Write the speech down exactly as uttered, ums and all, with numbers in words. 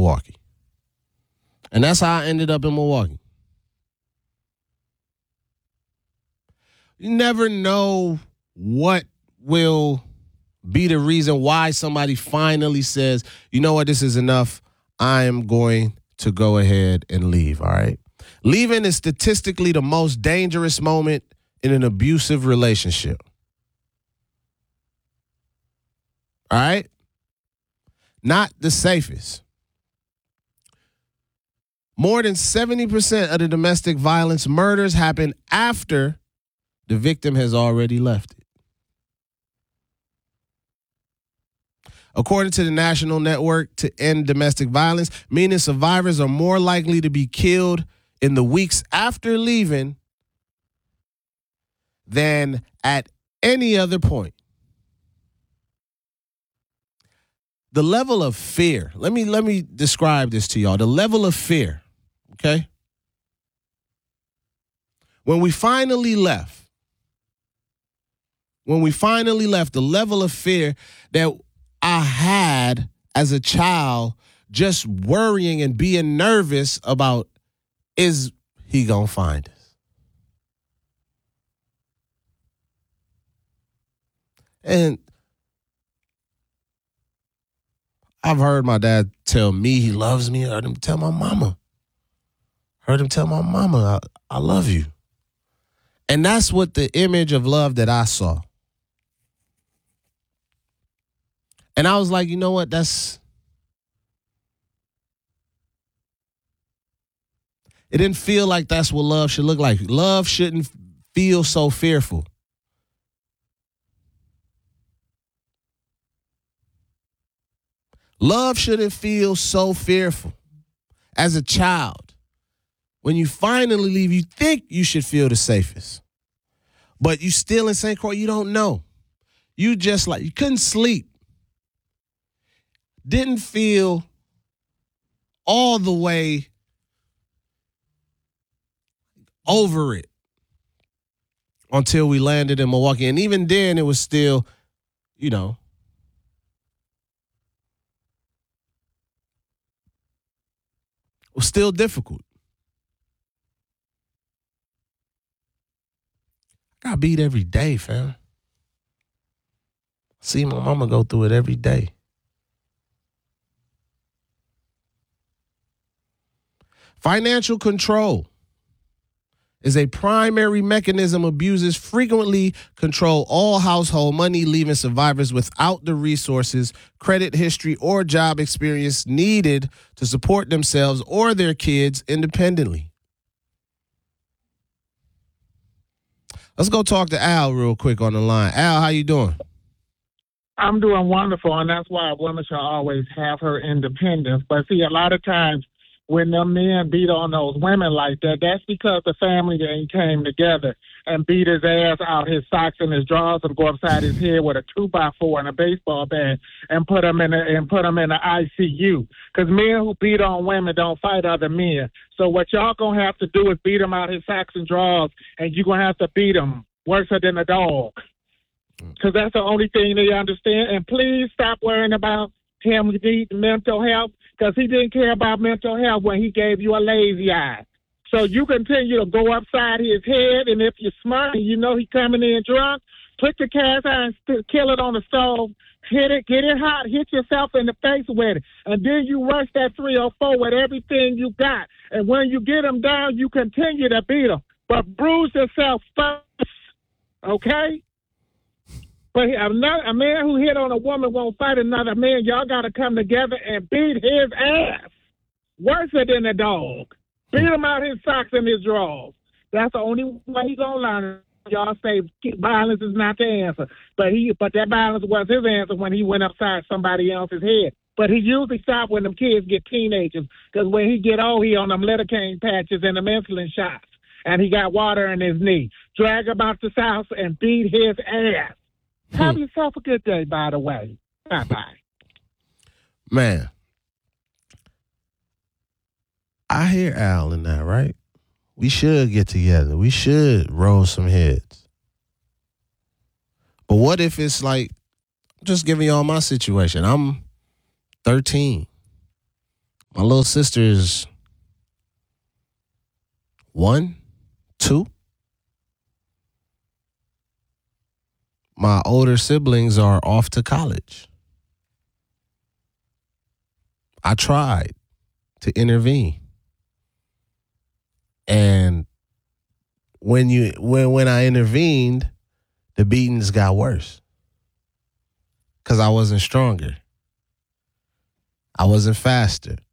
Milwaukee. And that's how I ended up in Milwaukee. You never know what will be the reason why somebody finally says, you know what, this is enough. I am going to go ahead and leave, all right? Leaving is statistically the most dangerous moment in an abusive relationship. All right? Not the safest. More than seventy percent of the domestic violence murders happen after the victim has already left it. According to the National Network to End Domestic Violence, meaning survivors are more likely to be killed in the weeks after leaving than at any other point. The level of fear, let me let me describe this to y'all. The level of fear, okay? When we finally left, when we finally left, the level of fear that I had as a child, just worrying and being nervous about, is he gonna find us? And I've heard my dad tell me he loves me. I heard him tell my mama. Heard him tell my mama, I, I love you. And that's what the image of love that I saw. And I was like, you know what? That's, it didn't feel like that's what love should look like. Love shouldn't feel so fearful. Love shouldn't feel so fearful. As a child, when you finally leave, you think you should feel the safest. But you still in Saint Croix, you don't know. You just like, you couldn't sleep. Didn't feel all the way over it until we landed in Milwaukee. And even then, it was still, you know, it was still difficult. I got beat every day, fam. See my mama go through it every day. Financial control is a primary mechanism abusers frequently control all household money, leaving survivors without the resources, credit history, or job experience needed to support themselves or their kids independently. Let's go talk to Al real quick on the line. Al, how you doing? I'm doing wonderful, and that's why a woman should always have her independence. But see, a lot of times when them men beat on those women like that, that's because the family ain't came together and beat his ass out, his socks and his drawers, and go upside his head with a two by four and a baseball bat and put him in a, and put him in the I C U. Because men who beat on women don't fight other men. So what y'all gonna have to do is beat him out his socks and drawers, and you're gonna have to beat him worse than a dog. Because that's the only thing they understand. And please stop worrying about him needing mental health, because he didn't care about mental health when he gave you a lazy eye. So you continue to go upside his head, and if you're smart and you know he coming in drunk, put the cast iron, kill it on the stove, hit it, get it hot, hit yourself in the face with it, and then you rush that three oh four with everything you got. And when you get him down, you continue to beat him, but bruise yourself first, okay? But a man who hit on a woman won't fight another man. Y'all got to come together and beat his ass. Worse than a dog. Beat him out his socks and his drawers. That's the only way he's going to learn. Y'all say violence is not the answer. But he, but that violence was his answer when he went upside somebody else's head. But he usually stops when them kids get teenagers. Because when he get old, he on them lidocaine patches and them insulin shots. And he got water in his knee. Drag him out the house and beat his ass. Have yourself a good day, by the way. Bye-bye. Man, I hear Al in that, right? We should get together. We should roll some heads. But what if it's like, I'm just giving y'all my situation. I'm thirteen. My little sister is one, two. My older siblings are off to college. I tried to intervene. And when you when when I intervened, the beatings got worse. Cause I wasn't stronger. I wasn't faster.